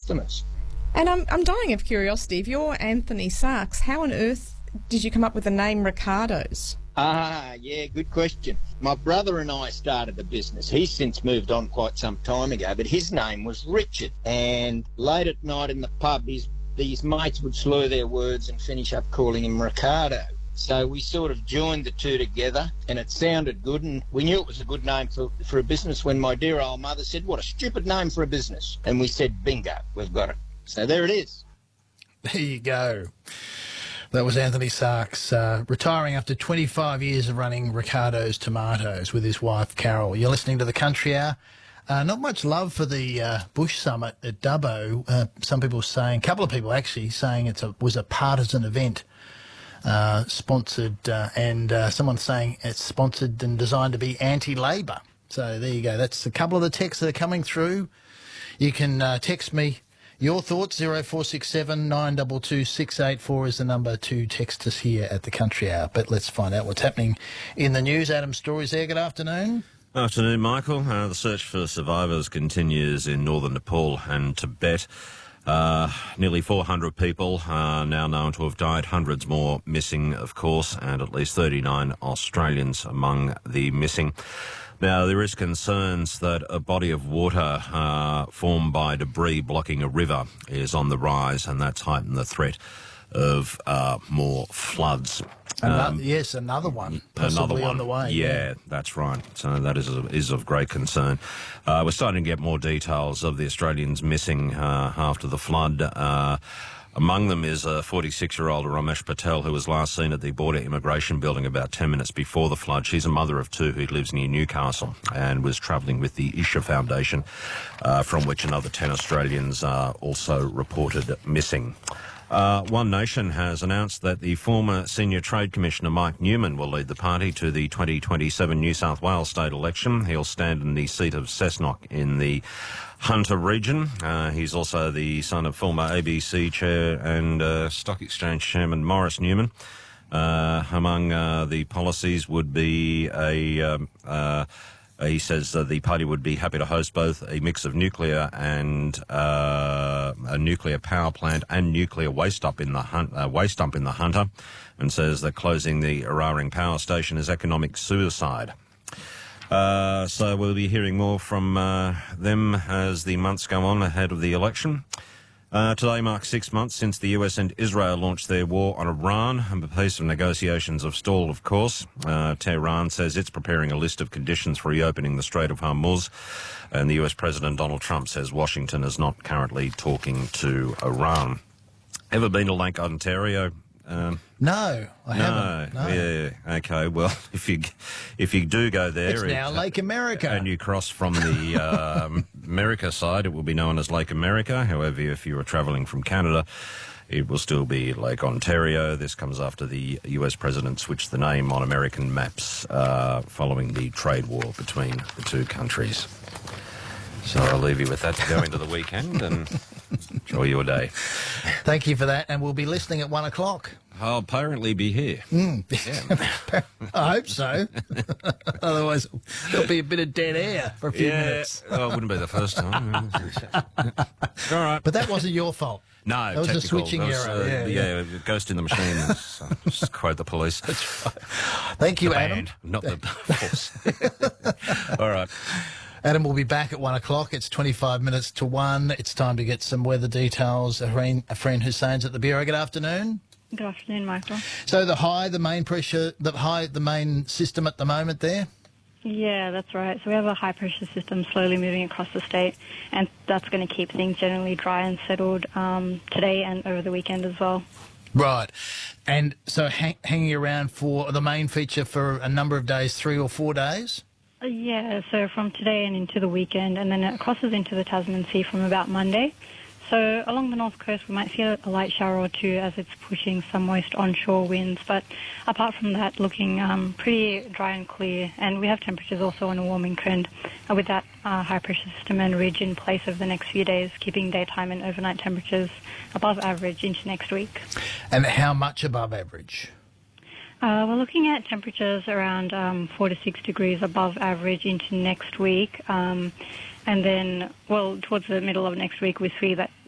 customers. And I'm dying of curiosity. If you're Anthony Sachs, how on earth did you come up with the name Ricardo's? Yeah, good question. My brother and I started the business. He's since moved on quite some time ago, but his name was Richard. And late at night in the pub, these mates would slur their words and finish up calling him Ricardo. So we sort of joined the two together, and it sounded good, and we knew it was a good name for a business when my dear old mother said, "What a stupid name for a business." And we said, bingo, we've got it. So there it is. There you go. That was Anthony Sachs, retiring after 25 years of running Ricardo's Tomatoes with his wife, Carol. You're listening to The Country Hour. Not much love for the Bush Summit at Dubbo. Some people saying, a couple of people actually saying it was a partisan event sponsored, and someone saying it's sponsored and designed to be anti-Labor. So there you go. That's a couple of the texts that are coming through. You can text me your thoughts. 0467 922 684 is the number to text us here at the Country Hour. But let's find out what's happening in the news. Adam Story's there. Good afternoon. Afternoon, Michael. The search for survivors continues in northern Nepal and Tibet. Nearly 400 people are now known to have died, hundreds more missing, of course, and at least 39 Australians among the missing. Now, there is concerns that a body of water formed by debris blocking a river is on the rise, and that's heightened the threat of more floods. Yes, another one, possibly on the way. Yeah, that's right. So that is of great concern. We're starting to get more details of the Australians missing after the flood. Among them is a 46-year-old Ramesh Patel, who was last seen at the border immigration building about 10 minutes before the flood. She's a mother of two who lives near Newcastle and was travelling with the Isha Foundation, from which another 10 Australians are also reported missing. One Nation has announced that the former Senior Trade Commissioner Mike Newman will lead the party to the 2027 New South Wales state election. He'll stand in the seat of Cessnock in the Hunter region. He's also the son of former ABC chair and Stock Exchange chairman Morris Newman. Among the policies would be he says the party would be happy to host both a mix of nuclear and a nuclear power plant and nuclear waste dump in the Hunter, and says that closing the Eraring power station is economic suicide. So we'll be hearing more from them as the months go on ahead of the election. Today marks 6 months since the US and Israel launched their war on Iran, and the pace of negotiations have stalled, of course. Tehran says it's preparing a list of conditions for reopening the Strait of Hormuz, and the US President Donald Trump says Washington is not currently talking to Iran. Ever been to Lake Ontario? No, I haven't. No. Yeah. Okay. Well, if you do go there, it's now Lake America, and you cross from the America side, it will be known as Lake America. However, if you are travelling from Canada, it will still be Lake Ontario. This comes after the US president switched the name on American maps following the trade war between the two countries. So I'll leave you with that to go into the weekend and enjoy your day. Thank you for that, and we'll be listening at 1 o'clock. I'll apparently be here. Yeah. I hope so. Otherwise, there'll be a bit of dead air for a few minutes. Well, it wouldn't be the first time. All right. But that wasn't your fault. No, that was a switching error. Yeah, ghost in the machine. Just quote the police. That's right. Thank you, Adam. Band, not the force. All right. Adam will be back at 1 o'clock. It's 25 minutes to 1. It's time to get some weather details. Friend Hussein's at the Bureau. Good afternoon. Good afternoon, Michael. So the main pressure, the main system at the moment there? Yeah, that's right. So we have a high-pressure system slowly moving across the state, and that's going to keep things generally dry and settled today and over the weekend as well. Right. And so hanging around for the main feature for a number of days, 3 or 4 days? Yeah, so from today and into the weekend, and then it crosses into the Tasman Sea from about Monday. So along the north coast, we might see a light shower or two as it's pushing some moist onshore winds. But apart from that, looking pretty dry and clear. And we have temperatures also on a warming trend with that high-pressure system and ridge in place over the next few days, keeping daytime and overnight temperatures above average into next week. And how much above average? We're looking at temperatures around 4 to 6 degrees above average into next week. And then, well, towards the middle of next week, we see that